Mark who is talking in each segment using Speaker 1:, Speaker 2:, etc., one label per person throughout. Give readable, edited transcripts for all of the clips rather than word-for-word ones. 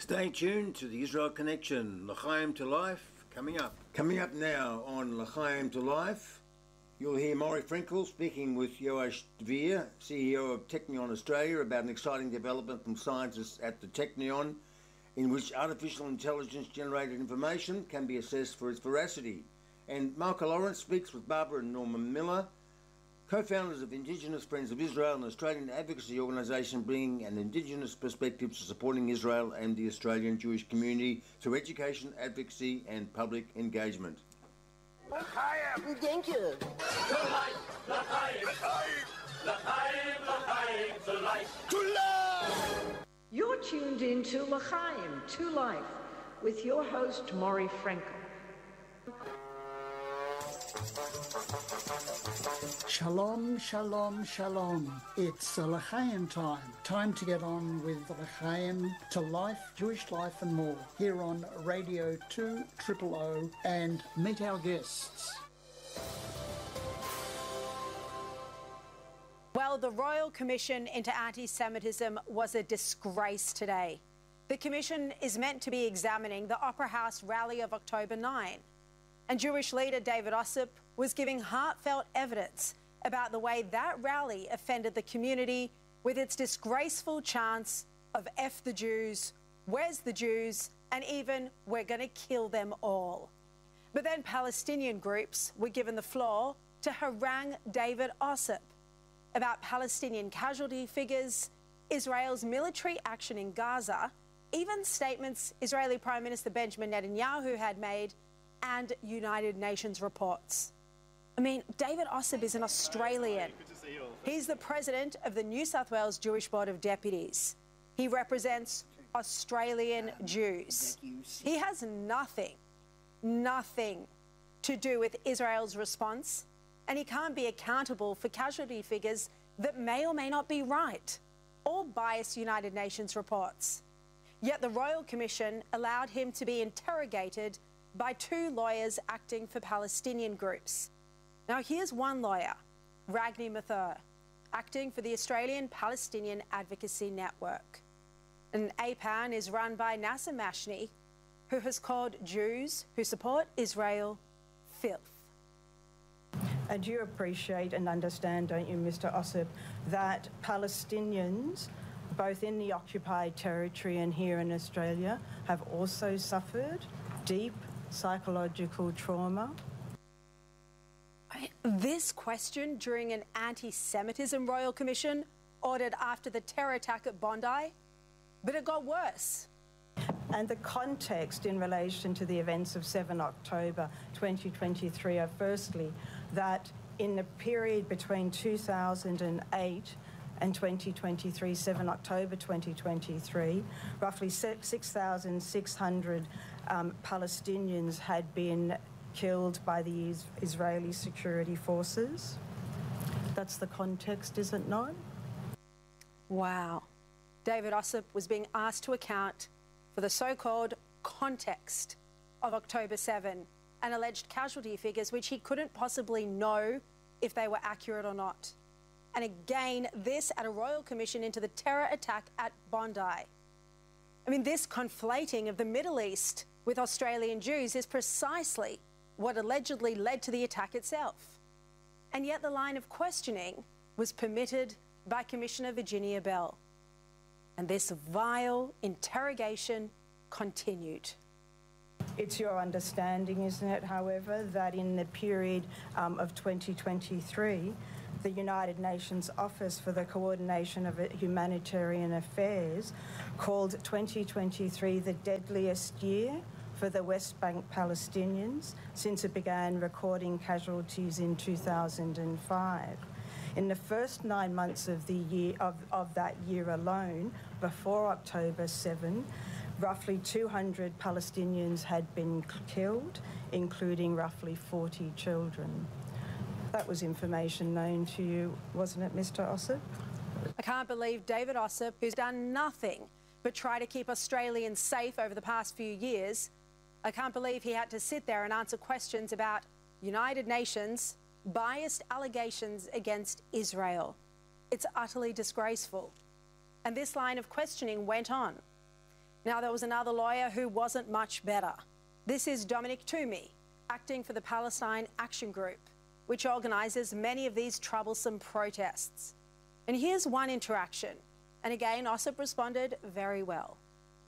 Speaker 1: Stay tuned to the Israel Connection, L'chaim to Life, coming up. Coming up now on L'chaim to Life, you'll hear Maury Frankel speaking with Yoash Dvir, CEO of Technion Australia, about an exciting development from scientists at the Technion, in which artificial intelligence-generated information can be assessed for its veracity. And Malcolm Lawrence speaks with Barbara and Norman Miller, co-founders of Indigenous Friends of Israel, an Australian advocacy organisation bringing an Indigenous perspective to supporting Israel and the Australian Jewish community through education, advocacy and public engagement.
Speaker 2: Thank you.
Speaker 3: You're tuned in to L'chaim, to Life, with your host, Maury Frankel.
Speaker 4: Shalom, shalom, shalom. It's L'chaim time. Time to get on with L'chaim to Life, Jewish life and more, here on Radio 200 and meet our guests.
Speaker 5: Well, the Royal Commission into Anti-Semitism was a disgrace today. The Commission is meant to be examining the Opera House rally of October 9. And Jewish leader David Ossip was giving heartfelt evidence about the way that rally offended the community with its disgraceful chants of F the Jews, where's the Jews, and even we're going to kill them all. But then Palestinian groups were given the floor to harangue David Ossip about Palestinian casualty figures, Israel's military action in Gaza, even statements Israeli Prime Minister Benjamin Netanyahu had made, and United Nations reports. I mean, David Ossip is an Australian. He's the president of the New South Wales Jewish Board of Deputies. He represents Australian Jews. He has nothing to do with Israel's response, and he can't be accountable for casualty figures that may or may not be right, or biased United Nations reports. Yet the Royal Commission allowed him to be interrogated by two lawyers acting for Palestinian groups. Now here's one lawyer, Ragni Mathur, acting for the Australian Palestinian Advocacy Network. And APAN is run by Nasser Mashni, who has called Jews who support Israel filth.
Speaker 6: And you appreciate and understand, don't you, Mr. Ossip, that Palestinians, both in the occupied territory and here in Australia, have also suffered deep psychological trauma?
Speaker 5: This question during an anti-Semitism Royal Commission ordered after the terror attack at Bondi, but it got worse.
Speaker 6: And the context in relation to the events of 7 October 2023 are firstly that in the period between 2008 and 2023, 7 October 2023, roughly 6,600 Palestinians had been killed by the Israeli security forces. That's the context, is it not?
Speaker 5: Wow. David Ossip was being asked to account for the so-called context of October 7 and alleged casualty figures which he couldn't possibly know if they were accurate or not. And again, this at a Royal Commission into the terror attack at Bondi. I mean, this conflating of the Middle East with Australian Jews is precisely what allegedly led to the attack itself. And yet the line of questioning was permitted by Commissioner Virginia Bell. And this vile interrogation continued.
Speaker 6: It's your understanding, isn't it, however, that in the period of 2023, the United Nations Office for the Coordination of Humanitarian Affairs called 2023 the deadliest year for the West Bank Palestinians since it began recording casualties in 2005. In the first 9 months of the year of that year alone, before October 7, roughly 200 Palestinians had been killed, including roughly 40 children. That was information known to you, wasn't it, Mr. Ossip?
Speaker 5: I can't believe David Ossip, who's done nothing but try to keep Australians safe over the past few years, I can't believe he had to sit there and answer questions about United Nations biased allegations against Israel. It's utterly disgraceful. And this line of questioning went on. Now, there was another lawyer who wasn't much better. This is Dominic Toomey, acting for the Palestine Action Group, which organises many of these troublesome protests. And here's one interaction. And again, OSIP responded very well.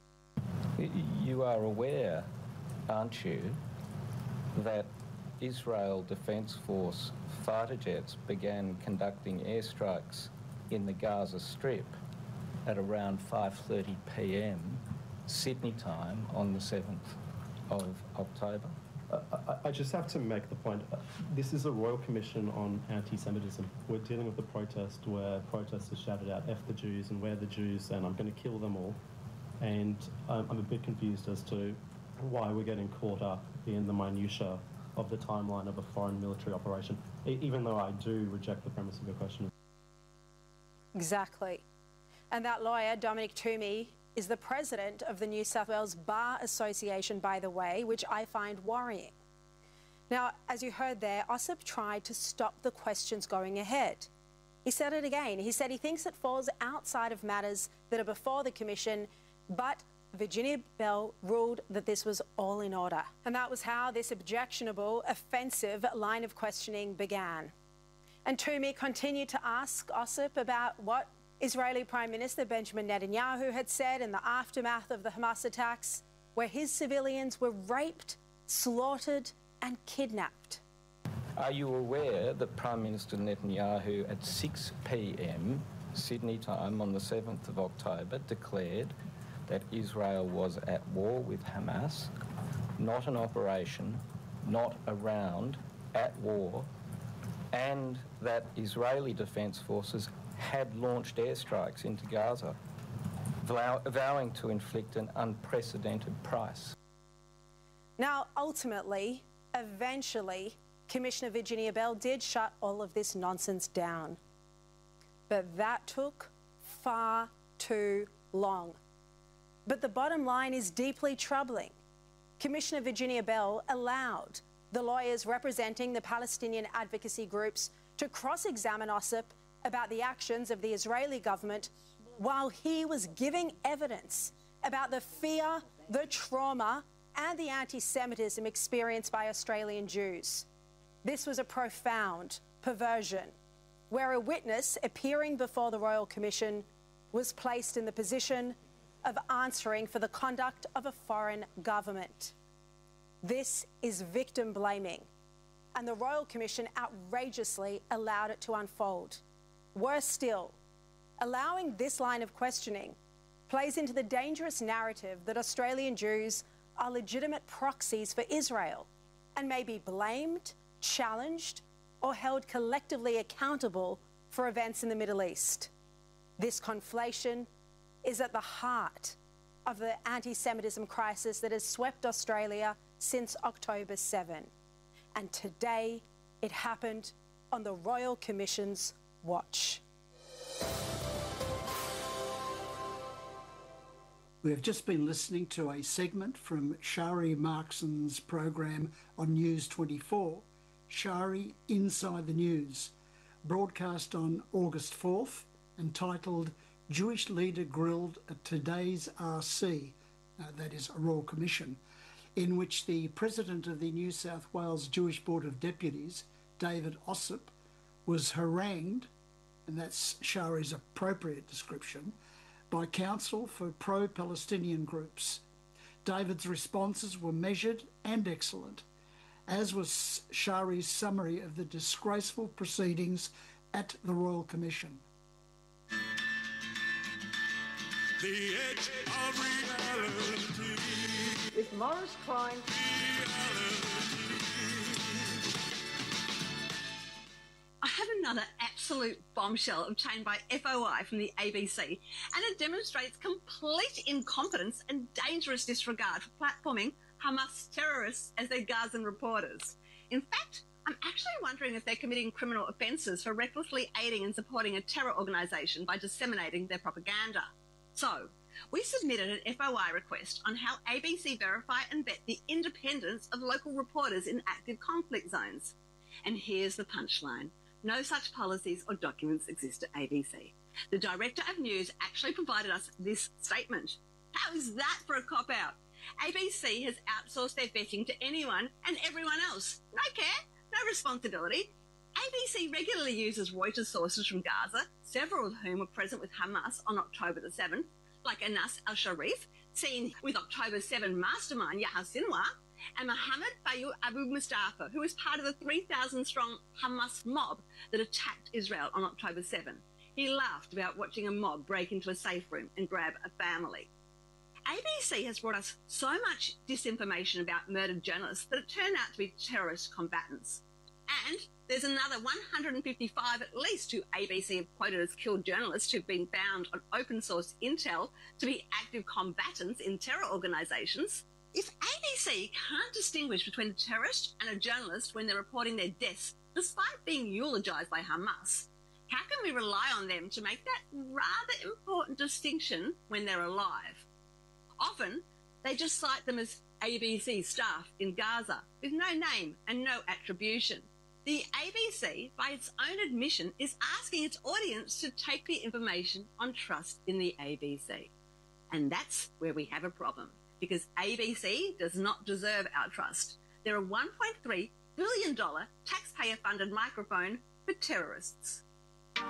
Speaker 2: You are aware, aren't you, that Israel Defence Force fighter jets began conducting airstrikes in the Gaza Strip at around 5:30 p.m. Sydney time on the 7th of October?
Speaker 7: I just have to make the point, this is a Royal Commission on Anti-Semitism. We're dealing with a protest where protesters shouted out, F the Jews and we're the Jews and I'm going to kill them all. And I'm a bit confused as to why we're getting caught up in the minutiae of the timeline of a foreign military operation, even though I do reject the premise of your question.
Speaker 5: Exactly. And that lawyer, Dominic Toomey, is the president of the New South Wales Bar Association, by the way, which I find worrying. Now, as you heard there, OSIP tried to stop the questions going ahead. He said it again. He said he thinks it falls outside of matters that are before the Commission, but Virginia Bell ruled that this was all in order. And that was how this objectionable, offensive line of questioning began. And Toomey continued to ask OSIP about what Israeli Prime Minister Benjamin Netanyahu had said in the aftermath of the Hamas attacks, where his civilians were raped, slaughtered and kidnapped.
Speaker 2: Are you aware that Prime Minister Netanyahu at 6 p.m. Sydney time on the 7th of October declared that Israel was at war with Hamas, not an operation, not around, at war, and that Israeli Defence Forces had launched airstrikes into Gaza, vowing to inflict an unprecedented price.
Speaker 5: Now, ultimately, eventually, Commissioner Virginia Bell did shut all of this nonsense down. But that took far too long. But the bottom line is deeply troubling. Commissioner Virginia Bell allowed the lawyers representing the Palestinian advocacy groups to cross-examine OSIP about the actions of the Israeli government while he was giving evidence about the fear, the trauma and the anti-Semitism experienced by Australian Jews. This was a profound perversion where a witness appearing before the Royal Commission was placed in the position of answering for the conduct of a foreign government. This is victim blaming, and the Royal Commission outrageously allowed it to unfold. Worse still, allowing this line of questioning plays into the dangerous narrative that Australian Jews are legitimate proxies for Israel and may be blamed, challenged, or held collectively accountable for events in the Middle East. This conflation is at the heart of the anti-Semitism crisis that has swept Australia since October 7. And today it happened on the Royal Commission's watch.
Speaker 4: We have just been listening to a segment from Shari Markson's program on News 24, Shari Inside the News, broadcast on August 4th, entitled Jewish Leader Grilled at Today's RC, that is a Royal Commission, in which the President of the New South Wales Jewish Board of Deputies, David Ossip, was harangued, and that's Shari's appropriate description, by counsel for pro-Palestinian groups. David's responses were measured and excellent, as was Shari's summary of the disgraceful proceedings at the Royal Commission.
Speaker 8: The edge of reality.
Speaker 3: With Morris Klein.
Speaker 9: I have another absolute bombshell obtained by FOI from the ABC, and it demonstrates complete incompetence and dangerous disregard for platforming Hamas terrorists as their Gazan reporters. In fact, I'm actually wondering if they're committing criminal offences for recklessly aiding and supporting a terror organisation by disseminating their propaganda. So, we submitted an FOI request on how ABC verify and vet the independence of local reporters in active conflict zones. And here's the punchline. No such policies or documents exist at ABC. The Director of News actually provided us this statement. How is that for a cop-out? ABC has outsourced their vetting to anyone and everyone else. No care, no responsibility. ABC regularly uses Reuters sources from Gaza, several of whom were present with Hamas on October the 7th, like Anas al-Sharif, seen with October 7 mastermind Yahya Sinwar, and Mohammed Fayoum Abu Mustafa, who was part of the 3,000-strong Hamas mob that attacked Israel on October 7. He laughed about watching a mob break into a safe room and grab a family. ABC has brought us so much disinformation about murdered journalists that it turned out to be terrorist combatants. And there's another 155 at least who ABC have quoted as killed journalists who've been found on open source intel to be active combatants in terror organisations. If ABC can't distinguish between a terrorist and a journalist when they're reporting their deaths, despite being eulogised by Hamas, how can we rely on them to make that rather important distinction when they're alive? Often, they just cite them as ABC staff in Gaza with no name and no attribution. The ABC, by its own admission, is asking its audience to take the information on trust in the ABC. And that's where we have a problem, because ABC does not deserve our trust. They're a $1.3 billion taxpayer-funded microphone for terrorists.